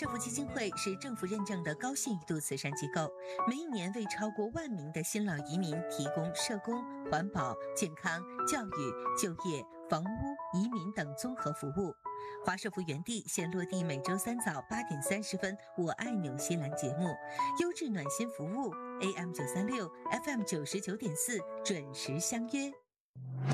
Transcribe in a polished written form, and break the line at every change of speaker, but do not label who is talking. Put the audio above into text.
社福基金会是政府认证的高信誉度慈善机构，每一年为超过1万名的新老移民提供社工、环保、健康、教育、就业、房屋、移民等综合服务。华社福园地现落地每周3早8点30分，我爱纽西兰节目，优质暖心服务 AM936 FM99.4准时相约。